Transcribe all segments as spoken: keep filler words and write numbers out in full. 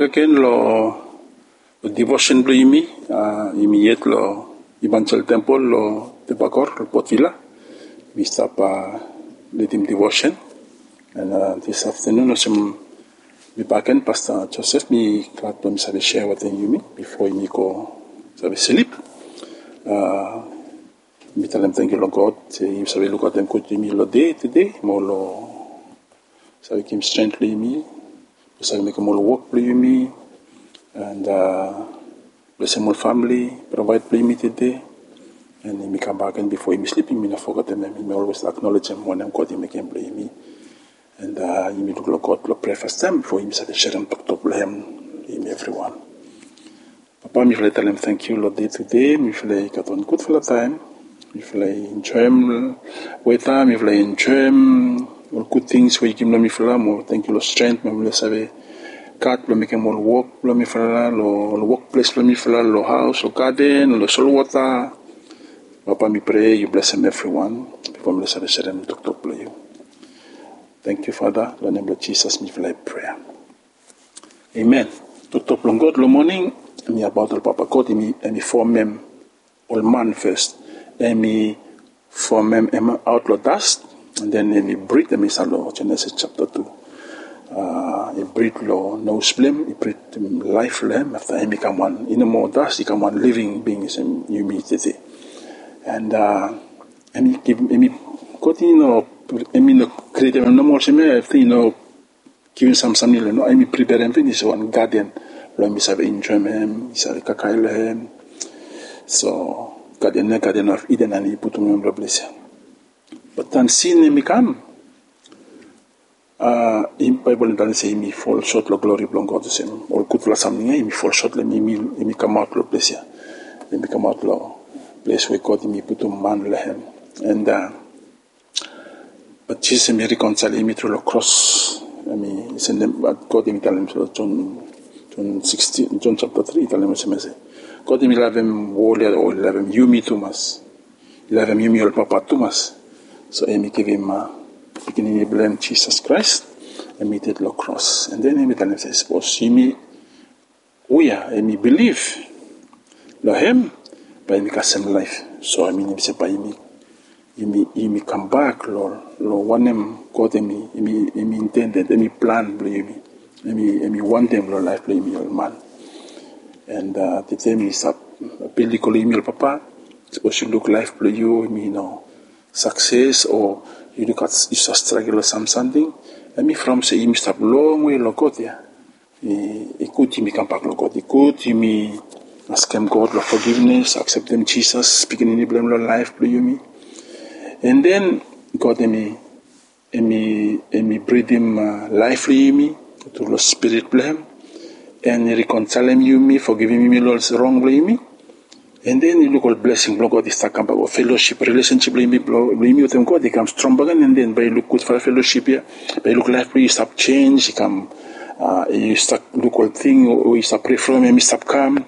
again lo lo devotion blo imi uh, imi yet lo Evangel Temple lo Tebakor lo Port Vila. We stop uh, leading devotion, and uh, this afternoon also we back in Pastor Joseph me glad to have share with you before me go have sleep. Uh, me tell them thank you Lord God. You say look at them could me lo day today more lo say him strengthly me. Say make more work play me and uh, bless my family provide play me today. And he come back and before he sleep, he may not forget them. He may always acknowledge him when I'm God, he make him blame me. And uh, he may look like God, look pray first time before he said, share him, talk to him, him, everyone. Papa, me feel tell him thank you, Lord, day to day. Me feel got on good for the time. Me feel enjoy him, wait time. Me feel enjoy him, all good things where you give me feel more. Thank you, Lord, strength. Me feel say, God, me make him all work. Me feel lo workplace. Me feel lo house, lo garden, lo soil water. Papa, me pray you bless them everyone. Before me say share them talk talk you. Thank you, Father. In the name of Jesus, me feel prayer. Amen. Talk talk long God, lo morning. Me about all Papa God, me me form them all man first. And me form them out lo dust, and then me breathe them is lo Genesis chapter two. Uh, he breathe lo no blame. He breathe life lamb after he become one. In no more dust, he become one living beings in humility. And uh, emi emi koti no emi no create no more se me after you know giving some some no emi prepare and finish one garden lo mi sabe enjoy me mi sabe kakaile so garden na garden of Eden and he put me on bless but then sin emi come uh in Bible dan say mi fall short lo glory belong God the same all good for something emi fall short le mi mi come out lo bless emi come out lo place where God me put a man lehem and uh, but Jesus me reconcile me through the cross. I mean it's in them God me tell him so John John sixteen John chapter three tell him say God me love him wholly or love him you me Thomas love him you me all Papa Thomas so I me give him uh, beginning me blame Jesus Christ and me did the cross and then me tell him say suppose you me we are and me believe lo him by me same life. So I mean, if say by me, me, me come back, Lord, Lord, one them God me, me, me intended, me plan, play me, me, me want them, Lord, life, play me, old man. And uh, the time is up, build the me, Papa. Suppose you look life, play you, me, you know, success, or you look at you struggle or some something. And me from say, me stop long way, Lord God, yeah. It could me come back, Lord God. It could me. Ask him God for forgiveness, accept him Jesus, speaking in the blame Lord life, play you me. And then God me, me, me breathe him uh, life you me, to the spirit blame, and reconcile him you me, forgiving me Lord's wrong blame me. And then you look all blessing, Lord God, this come back of fellowship, relationship blame me, blame me with him God, they come strong again, and then by look good for fellowship here, by look life you stop change, you come, uh, you start look all thing, or you start pray from him, you stop calm.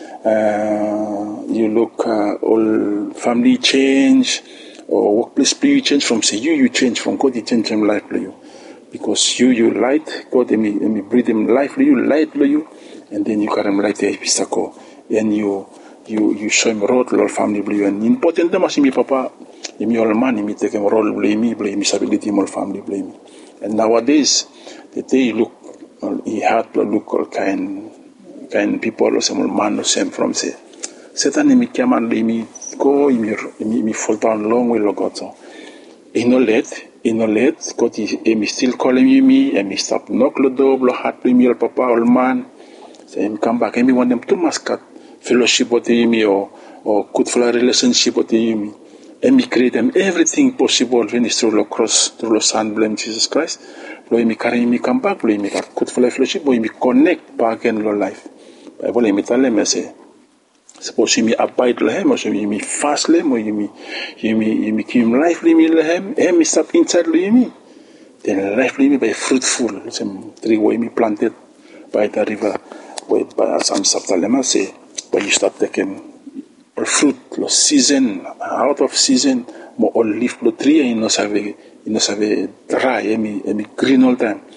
Uh, you look uh, all family change or workplace you change from say you you change from God you change him life for you because you you light God and me, me breathe him life for you light for you and then you carry him light the pistako and you you you show him road all family for you and important them as me Papa me all man me take him role blame me blame me stability all family blame me and nowadays the day look he had to look all kind kind people or some man or same from say Satan me come and me go me me fall down long way Lord God so he no let he no let God he me still calling me me and me stop knock the door blow heart me or Papa or man say him come back and me want them to mascot fellowship with me or or good for a relationship with me and me create them everything possible when it's through the cross through the son blame Jesus Christ blow me carry me come back blow me good for a fellowship blow me connect back in your life Bible me tell them say suppose you me abide lehem or you me fast lehem or you me you me you me keep life me lehem and me stop inside me then life me by fruitful some tree way me planted by the river with by some subtalema say when you start taking fruit lo season out of season mo all leaf lo tree you know save you know save dry and me and me green all time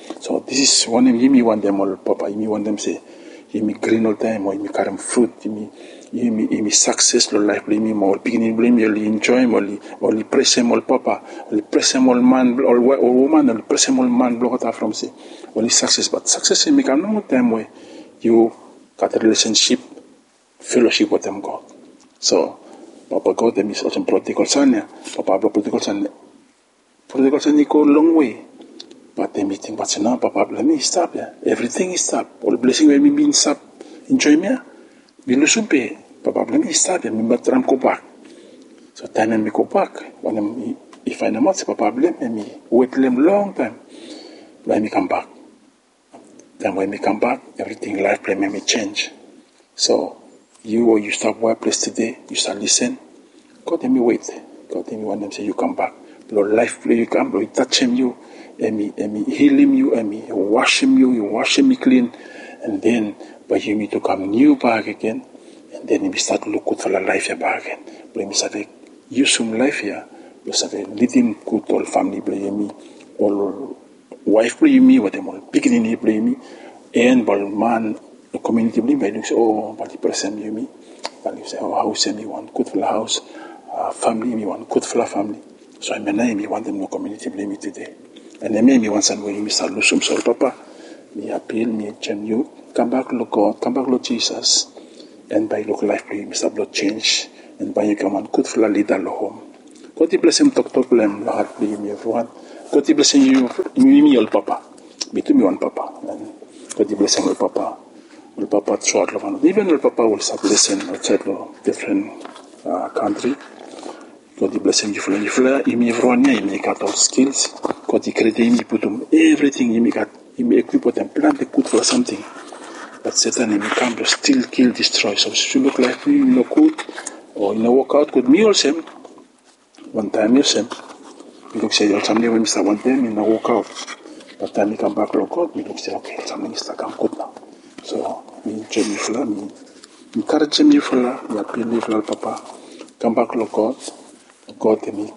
So this is one of me want them all, Papa. You want them say, you me green all time, or you me carry fruit, you me, you me, you me success lo life, blame me more, beginning blame me, only enjoy me, only, only press him all, Papa, only press him all man, all woman, only press him all man, block out from say, only success, but success in me can no time where you got a relationship, fellowship with them God. So, Papa God, them is also prodigal son, yeah. Papa prodigal son, prodigal son, he go a long way. But the meeting, but now, Papa, let me stop, yeah. Everything is stop. All blessing will be being stop. Enjoy me, yeah. We lose pay. Papa, let me stop, yeah. Me but I'm go back. So time and me go back. When I'm, if I know what, Papa, blame me. Wait them long time. Let me come back. Then when me come back, everything life play me change. So you or you stop one place today, you start listen. God let me wait. God let me want them say you come back. Lord life play you come, Lord touch him you. And me, and me heal him you, and me wash him you, you wash him clean, and then but you need to come new back again, and then you start to look good for the life here back again. But you start use some life here, you start lead him good all family play me, all wife play me, what them all beginning play me, and but man the community play me, you say oh but the person you me, and you say oh house me want good for the house, uh, family me want good for the family, so I mean me want them no community play me today. And then maybe once I'm going to start losing soul, Papa. Me appeal, me gem you. Come back, Lord God. Come back, Lord Jesus. And by look life, me start blood change. And by you come on, good for the leader, home. God bless him, talk, talk, blame, Lord, be me, everyone. God bless you, me, me, all Papa. Me to me, one Papa. And God bless him, all Papa. All Papa, short, love. Even all Papa will start blessing outside different uh, country. God bless him, you follow, you follow, you me, everyone, you make out all skills. God he created him, he put him everything, he make it, he make equip with them, plant the good for something. But Satan he come to still kill, destroy. So if you look like you no good or you no work out good, me also one time you same. You look say something when Mister one time you no work out. But time you come back to God, me look say okay, something is come good now. So me join me for me encourage me for me appeal me for Papa. Come back to God, God me.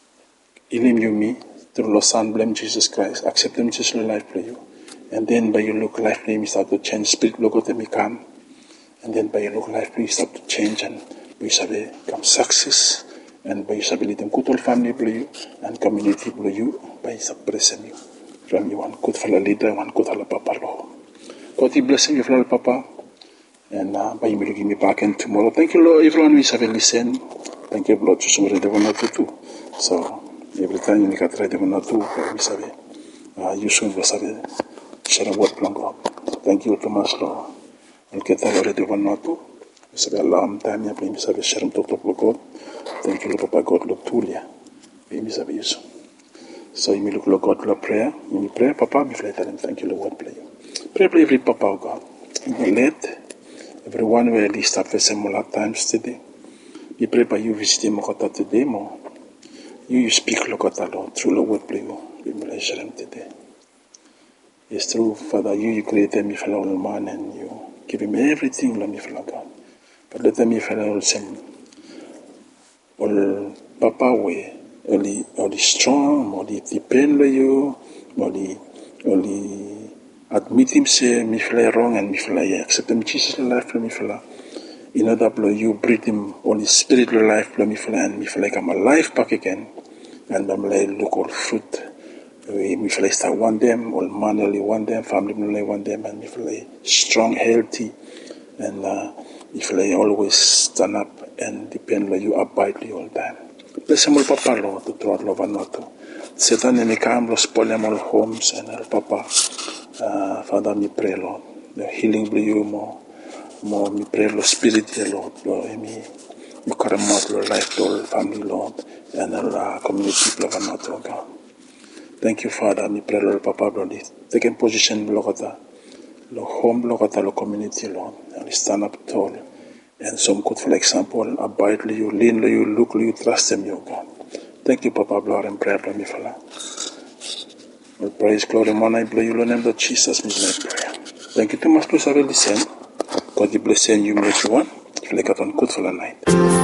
Heal you me. Through the Son, blame Jesus Christ, accept him just life for you. And then by your look life you start to change, spirit look at me come. And then by your look life you start to change and you shall become success. And by you shall lead them good old family for you and community for you by suppressing you. From you one good fellow leader, one good fellow Papa Lord. God he bless you, fellow Papa. And uh, by you will give me back and tomorrow. Thank you, Lord, everyone who have listened. Thank you, Lord, to somebody they want to do. So every time you get ready, not to, we say, you should be saved. Share a word long. Thank you, Thomas Law. And get already one not to. We say, alarm time, you please have a share to talk to God. Thank you, Papa God, look to you. We miss a use. So you may look, Lord God, Lord prayer. You may pray, Papa, me flatter and thank you, Lord, play. Pray, pray, every Papa, oh God. You may let everyone will at least have similar times today. We pray by you visiting Mokota today, more. You, you speak, Lord God, Lord, through the word, play. We may share them today. It's true, Father, you, you created me for all man and you give him everything, Lord, me for God. But let me for all same. All Papa way, only, only strong, only depend on you, only, only admit him say me fly wrong and me fly accept him Jesus life for me fly. In order blow you breathe him only spiritual life blow me fly and me fly come alive back again and I'm like look all fruit. Me fly start one them, all man only one them, family only one them and me fly strong, healthy and uh, me fly always stand up and depend on you abide all the time. Bless him all Papa Lord to throw love and not to. Satan and me come lo spoil them all homes and all Papa. Uh, Father, me pray, Lord, the healing be you more, more me pray, Lord, spirit, Lord, Lord, me, me carry out Lord, life, Lord, family, Lord, and our uh, community, Lord, and not, Lord, God. Thank you, Father, me pray, Lord, Papa, Lord, taking position, Lord, Lord, home, Lord, Lord, community, Lord, and stand up tall, and some good, for example, abide you, lean you, look you, trust them, you, God. Thank you, Papa, Lord, and pray for me, Father. We praise, glory, and honor, I bless you, Lord, name of Jesus, me prayer. Thank you too much, please, have a listen. God bless you, and you, everyone. If you like it on good for the night.